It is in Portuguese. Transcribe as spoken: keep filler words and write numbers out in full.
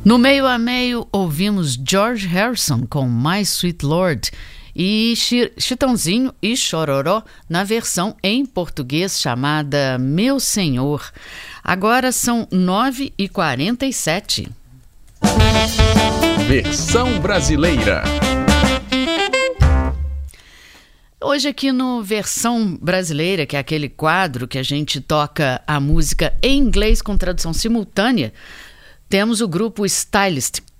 No meio a meio, ouvimos George Harrison com My Sweet Lord e Chitãozinho e Chororó na versão em português chamada Meu Senhor. Agora são nove e quarenta e sete. Versão brasileira. Hoje aqui no Versão Brasileira, que é aquele quadro que a gente toca a música em inglês com tradução simultânea, temos o grupo Stylist